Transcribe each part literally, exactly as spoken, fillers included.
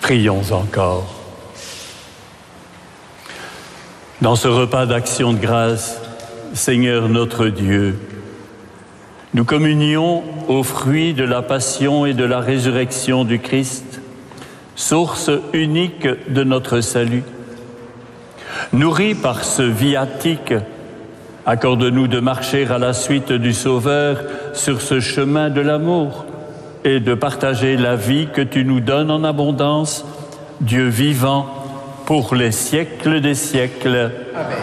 Prions encore. Dans ce repas d'action de grâce, Seigneur notre Dieu, nous communions aux fruits de la passion et de la résurrection du Christ, source unique de notre salut. Nourris par ce viatique, accorde-nous de marcher à la suite du Sauveur sur ce chemin de l'amour et de partager la vie que tu nous donnes en abondance, Dieu vivant, pour les siècles des siècles. Amen.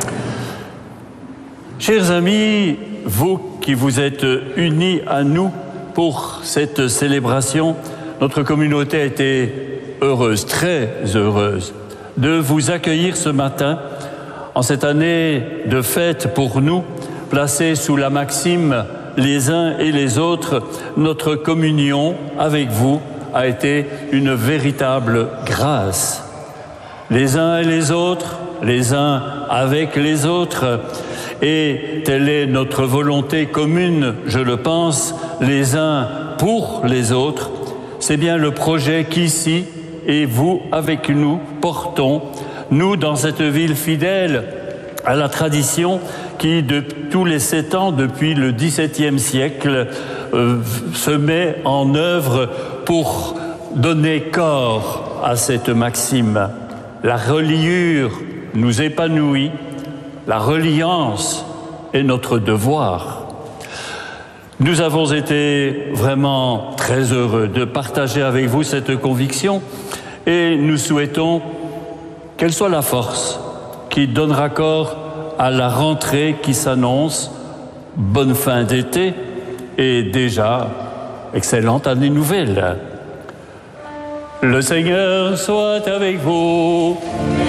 Chers amis, vous qui vous êtes unis à nous pour cette célébration, notre communauté a été heureuse, très heureuse, de vous accueillir ce matin en cette année de fête pour nous, placée sous la maxime « les uns et les autres ». Notre communion avec vous a été une véritable grâce. Les uns et les autres, les uns avec les autres, et telle est notre volonté commune, je le pense, les uns pour les autres. C'est bien le projet qu'ici, et vous avec nous, portons, nous dans cette ville fidèle à la tradition qui, de tous les sept ans, depuis le dix-septième siècle, euh, se met en œuvre pour donner corps à cette maxime. La reliure nous épanouit, la reliance est notre devoir. Nous avons été vraiment très heureux de partager avec vous cette conviction et nous souhaitons qu'elle soit la force qui donnera corps à la rentrée qui s'annonce. Bonne fin d'été et déjà excellente année nouvelle. Le Seigneur soit avec vous.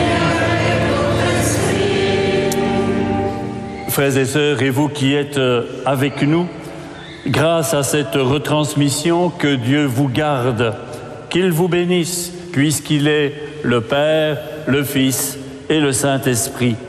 Frères et sœurs, et vous qui êtes avec nous, grâce à cette retransmission, que Dieu vous garde, qu'il vous bénisse, puisqu'il est le Père, le Fils et le Saint-Esprit.